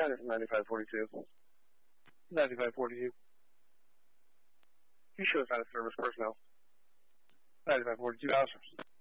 County from 9542. 9542. You show us out of service personnel. 9542 officers.